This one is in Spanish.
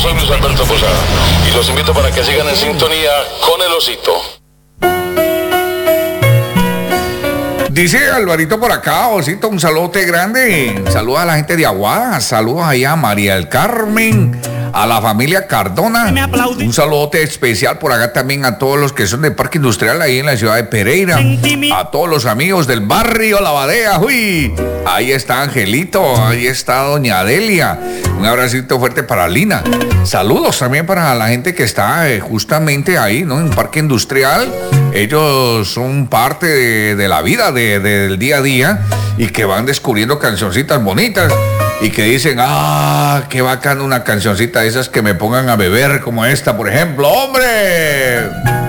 soy Luis Alberto Posada y los invito para que sigan en sintonía con el Osito. Dice Alvarito por acá, Osito, un saludote grande. Saludos a la gente de Aguada, saludos allá a María del Carmen, a la familia Cardona. Un saludote especial por acá también a todos los que son de Parque Industrial ahí en la ciudad de Pereira. A todos los amigos del barrio La Badea. Uy, ahí está Angelito, ahí está Doña Adelia. Un abracito fuerte para Lina. Saludos también para la gente que está justamente ahí, ¿no? En Parque Industrial. Ellos son parte de la vida del día a día y que van descubriendo cancioncitas bonitas y que dicen, qué bacán una cancioncita de esas que me pongan a beber como esta, por ejemplo. ¡Hombre!